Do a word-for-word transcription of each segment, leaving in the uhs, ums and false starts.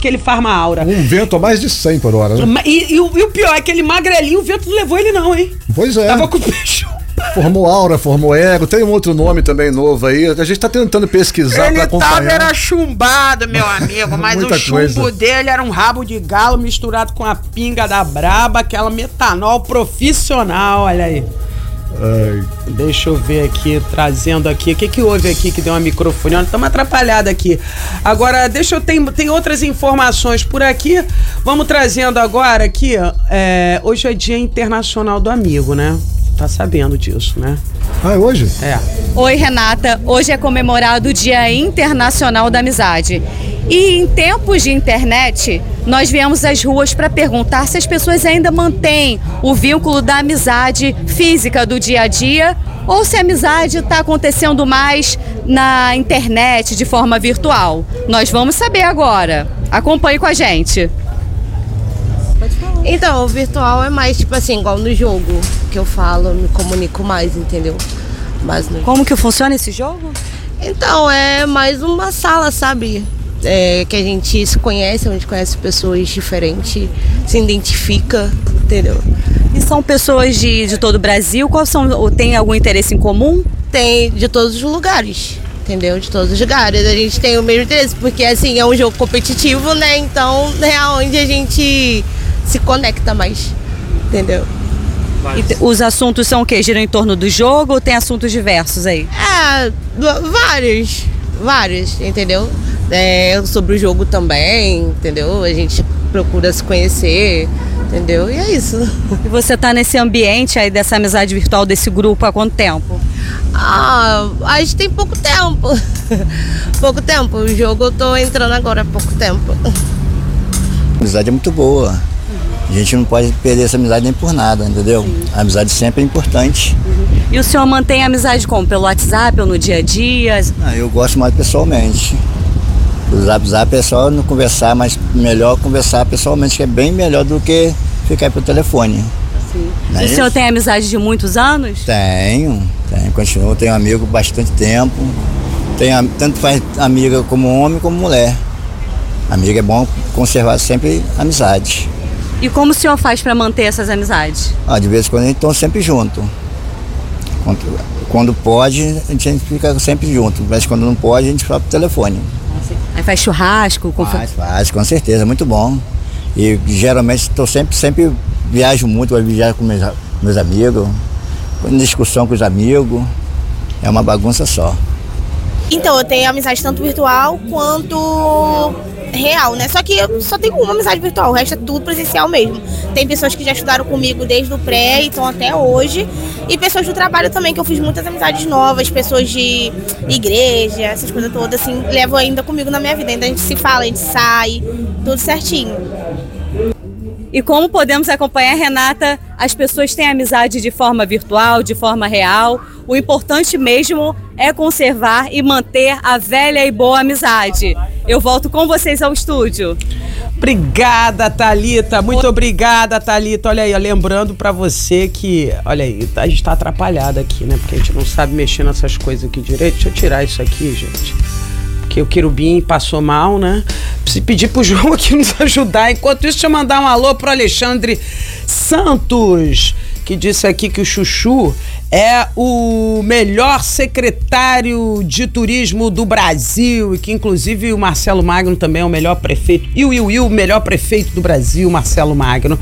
que ele faz uma aura. Um vento a mais de cem por hora, né? E, e, o, e o pior é que ele magrelinho, o vento não levou ele não, hein? Pois é. Tava com o peixe. Formou aura, formou ego, tem um outro nome também novo aí, a gente tá tentando pesquisar ele pra acompanhar. Ele tava era chumbado, meu amigo, mas o chumbo coisa. dele era um rabo de galo misturado com a pinga da braba, aquela metanol profissional, olha aí. Ai. Deixa eu ver aqui, trazendo aqui, o que que houve aqui que deu uma microfone? Estamos atrapalhados aqui. Agora, deixa eu, tem, tem outras informações por aqui, vamos trazendo agora aqui, é, hoje é Dia Internacional do Amigo, né? Tá sabendo disso, né? Ah, é hoje? É. Oi, Renata. Hoje é comemorado o Dia Internacional da Amizade. E em tempos de internet, nós viemos às ruas para perguntar se as pessoas ainda mantêm o vínculo da amizade física do dia a dia ou se a amizade está acontecendo mais na internet, de forma virtual. Nós vamos saber agora. Acompanhe com a gente. Então, o virtual é mais, tipo assim, igual no jogo que eu falo, eu me comunico mais, entendeu? Mas no... Como que funciona esse jogo? Então, é mais uma sala, sabe? É, que a gente se conhece, a gente conhece pessoas diferentes, se identifica, entendeu? E são pessoas de, de todo o Brasil? Qual são, tem algum interesse em comum? Tem de todos os lugares, entendeu? De todos os lugares. A gente tem o mesmo interesse, porque assim, é um jogo competitivo, né? Então é onde a gente se conecta mais, entendeu? E os assuntos são o quê? Giram em torno do jogo ou tem assuntos diversos aí? É, vários, vários, entendeu? É, sobre o jogo também, entendeu? A gente procura se conhecer, entendeu? E é isso. E você tá nesse ambiente aí dessa amizade virtual, desse grupo, há quanto tempo? Ah, a gente tem pouco tempo. pouco tempo. O jogo eu tô entrando agora há pouco tempo. A amizade é muito boa. A gente não pode perder essa amizade nem por nada, entendeu? Sim. A amizade sempre é importante. Uhum. E o senhor mantém a amizade como? Pelo WhatsApp ou no dia a dia? Ah, eu gosto mais pessoalmente. O Zap Zap é só não conversar, mas melhor conversar pessoalmente, que é bem melhor do que ficar pelo telefone. Sim. E é o senhor tem amizade de muitos anos? Tenho, tenho, continuo, tenho amigo bastante tempo. Tenho, tanto faz amiga como homem como mulher. Amiga é bom conservar sempre amizade. E como o senhor faz para manter essas amizades? Ah, de vez em quando a gente está sempre junto. Quando, quando pode, a gente fica sempre junto, mas quando não pode, a gente fala pro telefone. Aí faz churrasco? Com... Faz, faz, com certeza, muito bom. E geralmente estou sempre, sempre viajo muito, vou viajar com meus, meus amigos, discussão com os amigos, é uma bagunça só. Então, eu tenho amizade tanto virtual quanto real, né? Só que eu só tenho uma amizade virtual, o resto é tudo presencial mesmo. Tem pessoas que já estudaram comigo desde o pré e estão até hoje. E pessoas do trabalho também, que eu fiz muitas amizades novas, pessoas de igreja, essas coisas todas, assim, levo ainda comigo na minha vida. Ainda a gente se fala, a gente sai, tudo certinho. E como podemos acompanhar, Renata, as pessoas têm amizade de forma virtual, de forma real. O importante mesmo é conservar e manter a velha e boa amizade. Eu volto com vocês ao estúdio. Obrigada, Thalita. Muito obrigada, Thalita. Olha aí, ó, lembrando pra você que... Olha aí, a gente tá atrapalhado aqui, né? Porque a gente não sabe mexer nessas coisas aqui direito. Deixa eu tirar isso aqui, gente. Porque o Querubim passou mal, né? Preciso pedir pro João aqui nos ajudar. Enquanto isso, deixa eu mandar um alô pro Alexandre Santos, que disse aqui que o Chuchu é o melhor secretário de turismo do Brasil e que inclusive o Marcelo Magno também é o melhor prefeito. E o Will, o melhor prefeito do Brasil, Marcelo Magno.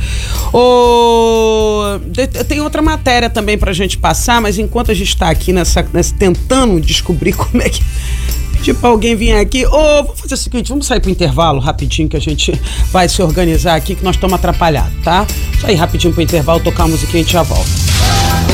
O... Tem outra matéria também pra gente passar, mas enquanto a gente tá aqui nessa, nessa tentando descobrir como é que... Tipo, alguém vir aqui, ô, oh, vamos fazer o seguinte, vamos sair pro intervalo rapidinho que a gente vai se organizar aqui, que nós estamos atrapalhados, tá? Só ir rapidinho pro intervalo, tocar a musiquinha e a gente já volta.